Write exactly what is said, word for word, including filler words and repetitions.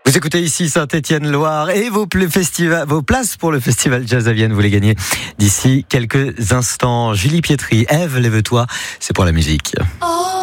Vous écoutez ici Saint-Étienne-Loire et vos, festivals, vos places pour le festival Jazz à Vienne, vous les gagnez d'ici quelques instants. Julie Pietri, Ève, lève-toi, c'est pour la musique. Oh.